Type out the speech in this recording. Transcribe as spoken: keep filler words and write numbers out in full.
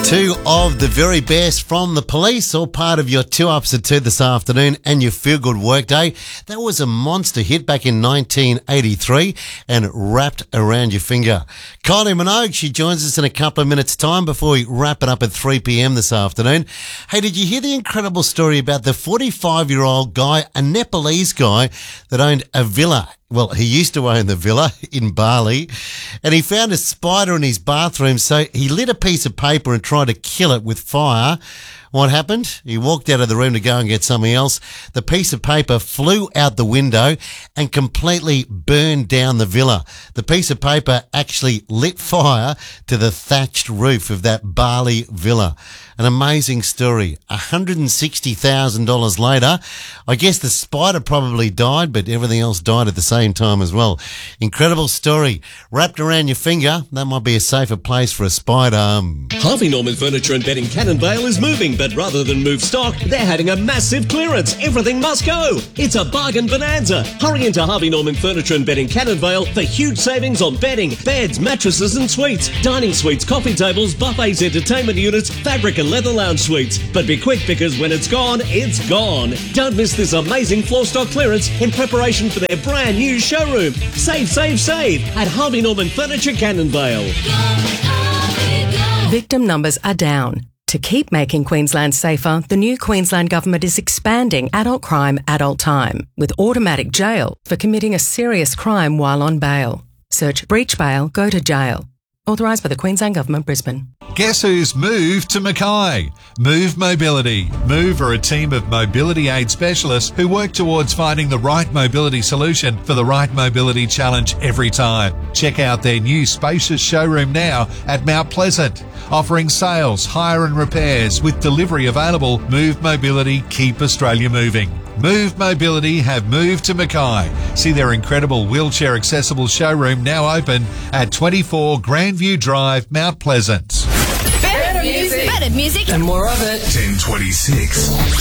Two of the very best from the Police, all part of your two ups at two this afternoon and your feel good workday. That was a monster hit back in nineteen eighty-three and wrapped around your finger. Kylie Minogue, she joins us in a couple of minutes' time before we wrap it up at three p.m. this afternoon. Hey, did you hear the incredible story about the forty-five-year-old guy, a Nepalese guy that owned a villa? Well, he used to own the villa in Bali, and he found a spider in his bathroom, so he lit a piece of paper and tried to kill it with fire. What happened? He walked out of the room to go and get something else. The piece of paper flew out the window and completely burned down the villa. The piece of paper actually lit fire to the thatched roof of that Bali villa. An amazing story. one hundred sixty thousand dollars later, I guess the spider probably died, but everything else died at the same time as well. Incredible story. Wrapped around your finger, that might be a safer place for a spider. Um, Harvey Norman Furniture and Bedding Cannon Vale is moving, but rather than move stock, they're having a massive clearance. Everything must go. It's a bargain bonanza. Hurry into Harvey Norman Furniture and Bedding Cannon Vale for huge savings on bedding, beds, mattresses and suites, dining suites, coffee tables, buffets, entertainment units, fabric and leather lounge suites. But be quick, because when it's gone, it's gone. Don't miss this amazing floor stock clearance in preparation for their brand new showroom. Save, save, save at Harvey Norman Furniture Cannon Vale. Victim numbers are down. To keep making Queensland safer, the new Queensland Government is expanding adult crime, adult time, with automatic jail for committing a serious crime while on bail. Search breach bail, go to jail. Authorised by the Queensland Government, Brisbane. Guess who's moved to Mackay? Move Mobility. Move are a team of mobility aid specialists who work towards finding the right mobility solution for the right mobility challenge every time. Check out their new spacious showroom now at Mount Pleasant. Offering sales, hire and repairs with delivery available. Move Mobility, keep Australia moving. Move Mobility have moved to Mackay. See their incredible wheelchair accessible showroom now open at twenty-four Grandview Drive, Mount Pleasant. Better music. Better music. And more of it. ten twenty-six.